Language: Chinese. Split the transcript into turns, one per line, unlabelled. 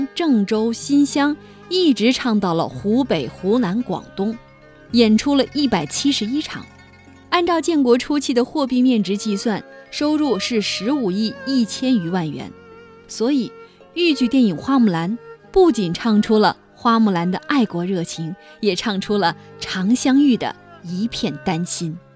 郑州、新乡，一直唱到了湖北、湖南、广东，演出了171场。按照建国初期的货币面值计算，收入是15亿1000余万元。所以豫剧电影《花木兰》不仅唱出了花木兰的爱国热情，也唱出了常香玉的一片丹心。